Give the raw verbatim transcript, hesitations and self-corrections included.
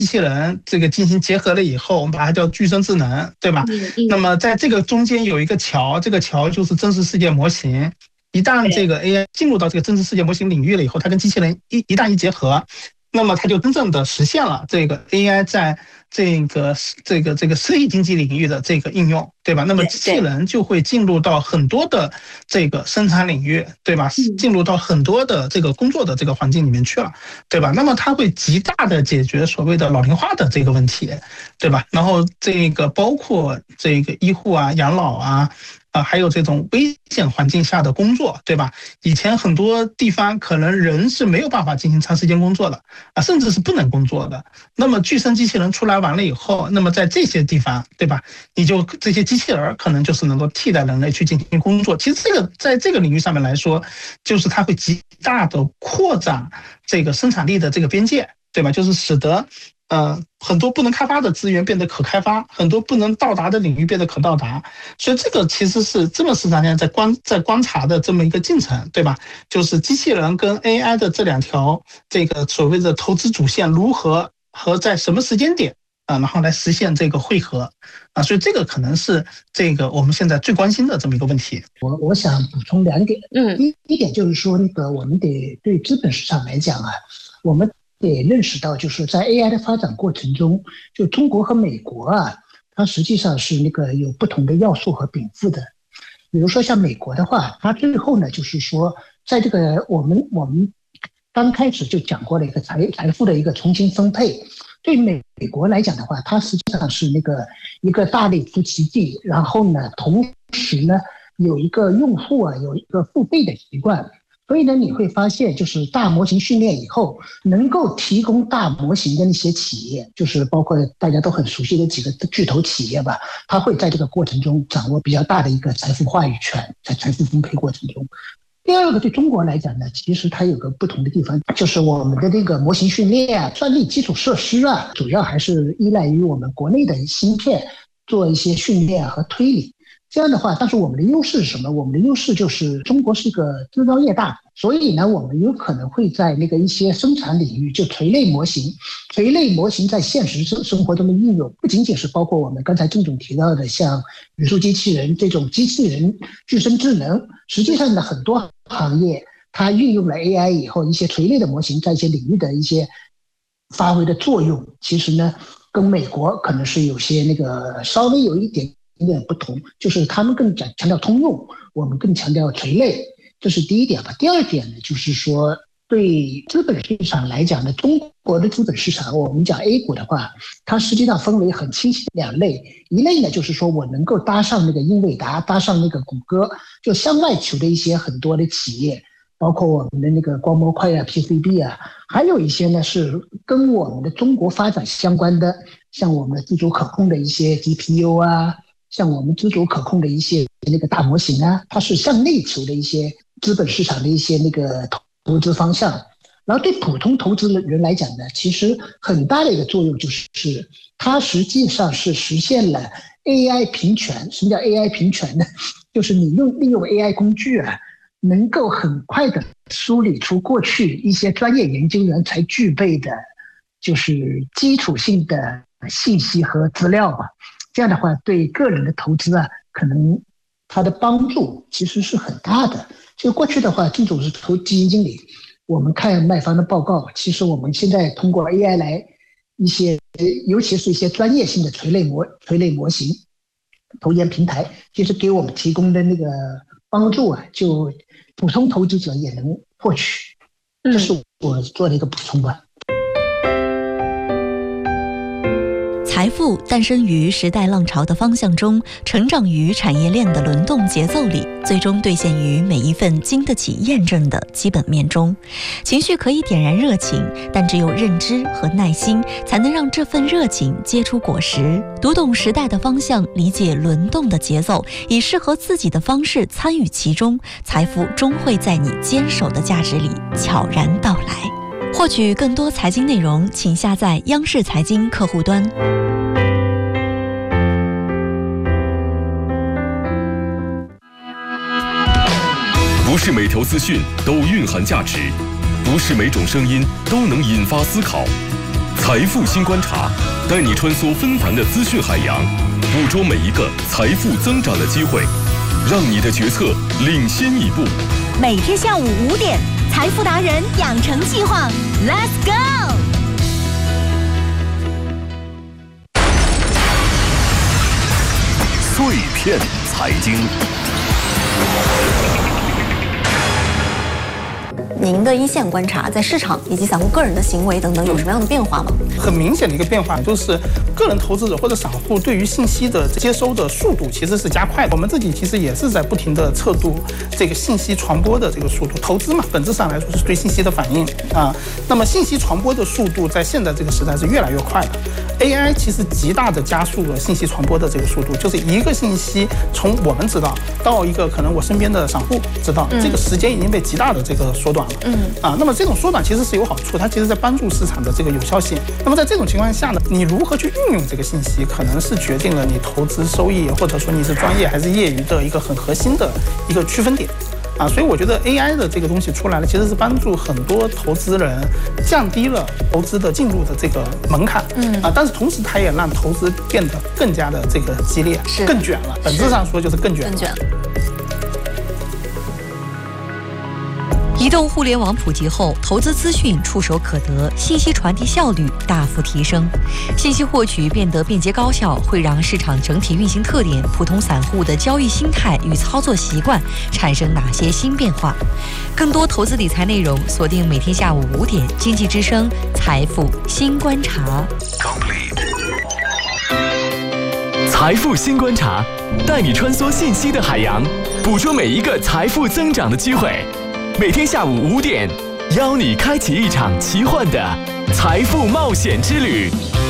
机器人这个进行结合了以后，我们把它叫具身智能，对吧？那么在这个中间有一个桥，这个桥就是真实世界模型。一旦这个 A I 进入到这个真实世界模型领域了以后，它跟机器人一一旦一结合，那么它就真正的实现了这个 A I 在这个这个这个生意经济领域的这个应用，对吧？那么机器人就会进入到很多的这个生产领域，对吧？进入到很多的这个工作的这个环境里面去了，对吧？那么它会极大的解决所谓的老龄化的这个问题，对吧？然后这个包括这个医护啊、养老啊。啊，还有这种危险环境下的工作，对吧？以前很多地方可能人是没有办法进行长时间工作的啊，甚至是不能工作的。那么具身机器人出来完了以后，那么在这些地方，对吧？你就这些机器人可能就是能够替代人类去进行工作。其实这个在这个领域上面来说，就是它会极大的扩展这个生产力的这个边界，对吧？就是使得。呃，很多不能开发的资源变得可开发，很多不能到达的领域变得可到达，所以这个其实是这么市场上在观在观察的这么一个进程，对吧？就是机器人跟 A I 的这两条这个所谓的投资主线如何和在什么时间点啊，然后来实现这个汇合啊，所以这个可能是这个我们现在最关心的这么一个问题。 我我想补充两点，嗯，第一点就是说，那个我们得对资本市场来讲啊，我们。得认识到，就是在 A I 的发展过程中，就中国和美国啊，它实际上是那个有不同的要素和禀赋的。比如说像美国的话，它最后呢，就是说，在这个我们我们刚开始就讲过了一个财财富的一个重新分配。对美美国来讲的话，它实际上是那个一个大力出奇迹，然后呢，同时呢，有一个用户啊，有一个付费的习惯。所以呢，你会发现，就是大模型训练以后，能够提供大模型的那些企业，就是包括大家都很熟悉的几个巨头企业吧，它会在这个过程中掌握比较大的一个财富话语权，在财富分配过程中。第二个，对中国来讲呢，其实它有个不同的地方，就是我们的这个模型训练啊、算力基础设施啊，主要还是依赖于我们国内的芯片做一些训练和推理。这样的话，但是我们的优势是什么？我们的优势就是中国是一个制造业大国，所以呢，我们有可能会在那个一些生产领域，就垂类模型，垂类模型在现实生生活中的应用，不仅仅是包括我们刚才郑总提到的像语数机器人这种机器人具身智能，实际上呢，很多行业它运用了 A I 以后，一些垂类的模型在一些领域的一些发挥的作用，其实呢，跟美国可能是有些那个稍微有一点。有点不同，就是他们更强调通用，我们更强调垂类，这是第一点吧。第二点呢，就是说对资本市场来讲呢，中国的资本市场，我们讲 A 股的话，它实际上分为很清晰的两类，一类呢就是说我能够搭上那个英伟达，搭上那个谷歌，就向外求的一些很多的企业，包括我们的那个光模块啊、P C B 啊，还有一些呢是跟我们的中国发展相关的，像我们的自主可控的一些 G P U 啊。像我们自主可控的一些那个大模型啊，它是向内求的一些资本市场的一些那个投资方向。然后对普通投资人来讲呢，其实很大的一个作用就是，它实际上是实现了 A I 平权。什么叫 A I 平权呢？就是你用利用 A I 工具啊，能够很快的梳理出过去一些专业研究员才具备的，就是基础性的信息和资料吧。这样的话，对个人的投资啊，可能它的帮助其实是很大的。就过去的话，郑总是投基金经理，我们看卖方的报告，其实我们现在通过 A I 来一些，尤其是一些专业性的垂类模垂类模型投研平台，其实给我们提供的那个帮助啊，就普通投资者也能获取。这是我做的一个补充吧。 财富诞生于时代浪潮的方向中，成长于产业链的轮动节奏里，最终兑现于每一份经得起验证的基本面中。情绪可以点燃热情，但只有认知和耐心，才能让这份热情结出果实。读懂时代的方向，理解轮动的节奏，以适合自己的方式参与其中，财富终会在你坚守的价值里悄然到来。获取更多财经内容，请下载央视财经客户端。 不是每条资讯都蕴含价值，不是每种声音都能引发思考。 财富新观察，带你穿梭纷繁的资讯海洋，捕捉每一个财富增长的机会，让你的决策领先一步。 每天下午五点，财富达人养成计划 ，Let's go！ 碎片财经。 您的一线观察，在市场以及散户个人的行为等等有什么样的变化吗？ 很明显的一个变化就是个人投资者或者散户对于信息的接收的速度其实是加快的。我们自己其实也是在不停的测度这个信息传播的这个速度。投资嘛，本质上来说是对信息的反应啊。那么信息传播的速度在现在这个时代是越来越快的。A I 其实极大的加速了信息传播的这个速度，就是一个信息从我们知道到一个可能我身边的散户知道，这个时间已经被极大的这个缩短了。嗯啊，那么这种缩短其实是有好处，它其实在帮助市场的这个有效性。那么在这种情况下呢，你如何去运用这个信息，可能是决定了你投资收益，或者说你是专业还是业余的一个很核心的一个区分点。啊，所以我觉得 A I 的这个东西出来了，其实是帮助很多投资人降低了投资的进入的这个门槛，嗯啊，但是同时它也让投资变得更加的这个激烈， 是更卷了。本质上说就是更卷了。 更卷了。 移动互联网普及后，投资资讯触手可得，信息传递效率大幅提升，信息获取变得便捷高效，会让市场整体运行特点、普通散户的交易心态与操作习惯产生哪些新变化？更多投资理财内容，锁定每天下午五点，经济之声财富新观察。 财富新观察，带你穿梭信息的海洋，捕捉每一个财富增长的机会。每天下午五点，邀你开启一场奇幻的财富冒险之旅。